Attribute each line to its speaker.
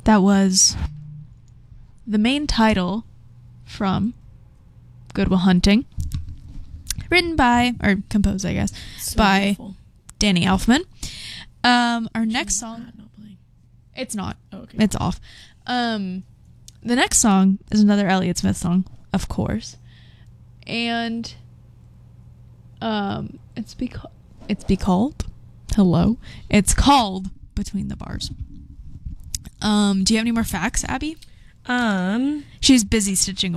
Speaker 1: That was the main title from Good Will Hunting. Written by, or composed, I guess, by
Speaker 2: beautiful.
Speaker 1: Danny Elfman. Our next song... It's not.
Speaker 2: Oh, okay.
Speaker 1: It's off. The next song is another Elliott Smith song, of course. And it's called Hello. It's called Between the Bars. Do you have any more facts, Abby?
Speaker 2: She's
Speaker 1: She's busy stitching